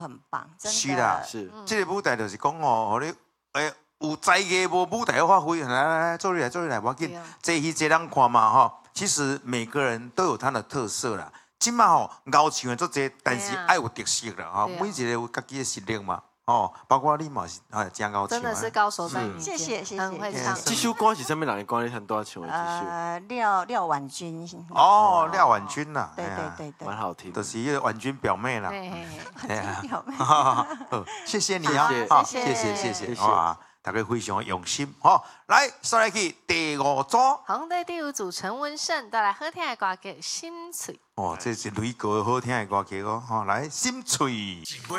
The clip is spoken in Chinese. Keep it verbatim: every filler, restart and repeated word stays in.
很棒，真的是啦， 是， 这个舞台就是讲哦，互你诶有才艺无舞台发挥，来来来，做你来做你来，我紧，这戏这人看嘛吼。其实每个人都有他的特色啦。今嘛吼，熬唱的做这，但是爱有特色啦吼，每一个有家己的实力嘛。哦，包括你嘛是，哎，真高真的是高手在民间， 谢谢谢谢， 很会唱。 这首歌是什么人的歌？你很多唱的这首。 呃，廖廖婉君。 哦，廖婉君呐， 对对对对， 蛮好听， 就是一个婉君表妹啦。 表妹。 谢谢你啊， 谢谢谢谢谢，哇，大家非常用心，好，来，再来去第五组。 红队第五组陈文胜带来好听的歌曲《心碎》。 哦，这是雷哥好听的歌曲哦，好，来，心碎。